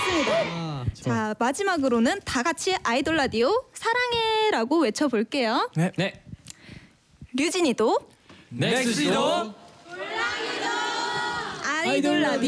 좋습니다. 자, 마지막으로는 다 같이 아이돌 라디오 사랑해라고 외쳐볼게요. 네. 류진이도 넥스시도 아이돌 라디오